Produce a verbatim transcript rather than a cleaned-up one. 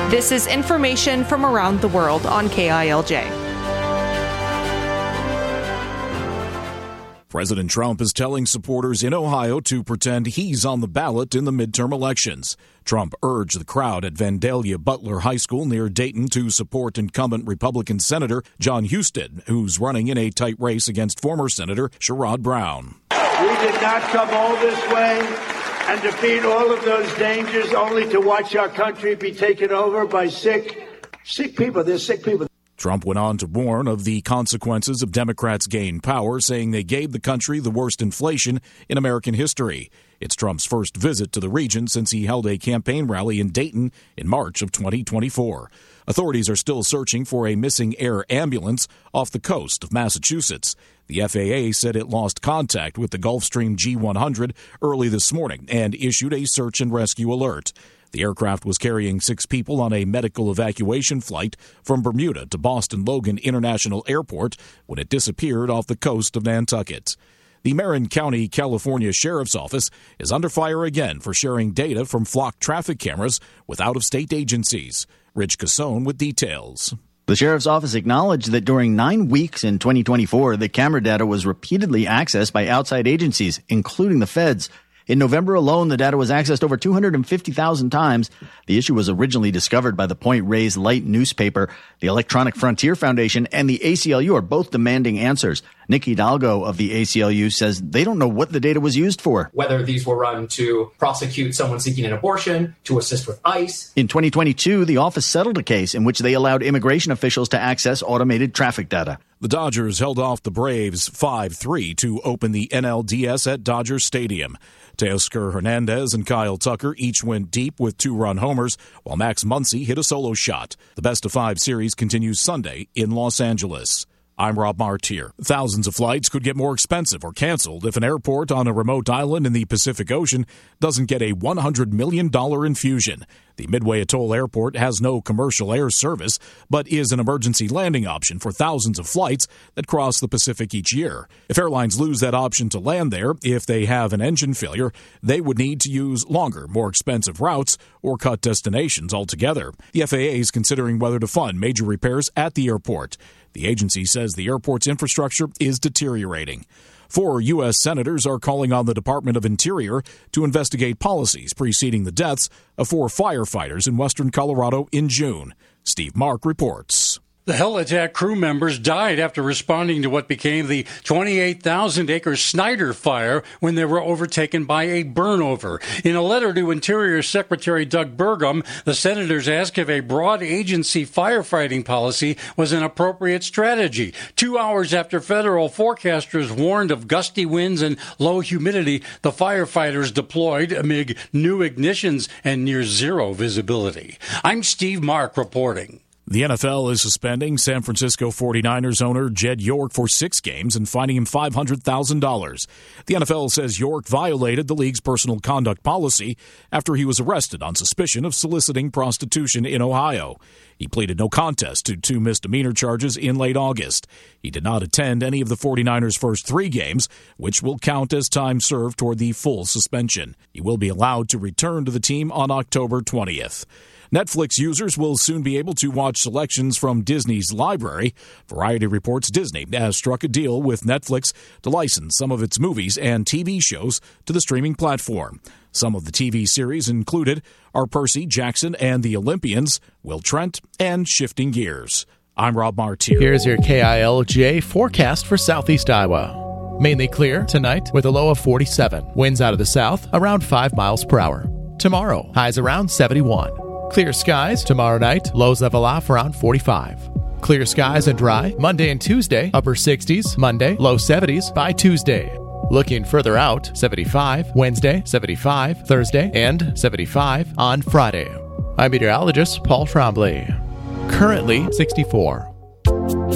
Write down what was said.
This is information from around the world on K I L J. President Trump is telling supporters in Ohio to pretend he's on the ballot in the midterm elections. Trump urged the crowd at Vandalia Butler High School near Dayton to support incumbent Republican Senator John Husted, who's running in a tight race against former Senator Sherrod Brown. We did not come all this way and defeat all of those dangers only to watch our country be taken over by sick, sick people. They're sick people. Trump went on to warn of the consequences of Democrats' gain power, saying they gave the country the worst inflation in American history. It's Trump's first visit to the region since he held a campaign rally in Dayton in March of twenty twenty-four. Authorities are still searching for a missing air ambulance off the coast of Massachusetts. The F A A said it lost contact with the Gulfstream G one hundred early this morning and issued a search and rescue alert. The aircraft was carrying six people on a medical evacuation flight from Bermuda to Boston Logan International Airport when it disappeared off the coast of Nantucket. The Marin County, California Sheriff's Office is under fire again for sharing data from flock traffic cameras with out-of-state agencies. Rich Cassone with details. The Sheriff's Office acknowledged that during nine weeks in twenty twenty-four, the camera data was repeatedly accessed by outside agencies, including the feds. In November alone, the data was accessed over two hundred fifty thousand times. The issue was originally discovered by the Point Reyes Light newspaper. The Electronic Frontier Foundation and the A C L U are both demanding answers. Nick Hidalgo of the A C L U says they don't know what the data was used for. Whether these were run to prosecute someone seeking an abortion, to assist with ICE. In twenty twenty-two, the office settled a case in which they allowed immigration officials to access automated traffic data. The Dodgers held off the Braves five three to open the N L D S at Dodger Stadium. Teoscar Hernandez and Kyle Tucker each went deep with two-run homers, while Max Muncy hit a solo shot. The best-of-five series continues Sunday in Los Angeles. I'm Rob Martier. Thousands of flights could get more expensive or canceled if an airport on a remote island in the Pacific Ocean doesn't get a one hundred million dollars infusion. The Midway Atoll Airport has no commercial air service, but is an emergency landing option for thousands of flights that cross the Pacific each year. If airlines lose that option to land there, if they have an engine failure, they would need to use longer, more expensive routes or cut destinations altogether. The F A A is considering whether to fund major repairs at the airport. The agency says the airport's infrastructure is deteriorating. Four U S senators are calling on the Department of Interior to investigate policies preceding the deaths of four firefighters in western Colorado in June. Steve Mark reports. The Helitack crew members died after responding to what became the twenty-eight thousand acre Snyder fire when they were overtaken by a burnover. In a letter to Interior Secretary Doug Burgum, the senators asked if a broad agency firefighting policy was an appropriate strategy. Two hours after federal forecasters warned of gusty winds and low humidity, the firefighters deployed amid new ignitions and near zero visibility. I'm Steve Mark reporting. The N F L is suspending San Francisco forty-niners owner Jed York for six games and fining him five hundred thousand dollars. The N F L says York violated the league's personal conduct policy after he was arrested on suspicion of soliciting prostitution in Ohio. He pleaded no contest to two misdemeanor charges in late August. He did not attend any of the forty-niners' first three games, which will count as time served toward the full suspension. He will be allowed to return to the team on October twentieth. Netflix users will soon be able to watch selections from Disney's library. Variety reports Disney has struck a deal with Netflix to license some of its movies and T V shows to the streaming platform. Some of the T V series included are Percy Jackson and the Olympians, Will Trent, and Shifting Gears. I'm Rob Martier. Here's your K I L J forecast for Southeast Iowa. Mainly clear tonight with a low of forty-seven. Winds out of the south around five miles per hour. Tomorrow, highs around seventy-one. Clear skies tomorrow night, lows level off around forty-five. Clear skies and dry Monday and Tuesday, upper sixties, Monday, low seventies by Tuesday. Looking further out, seventy-five Wednesday, seventy-five Thursday, and seventy-five on Friday. I'm meteorologist Paul Trombley. Currently sixty-four.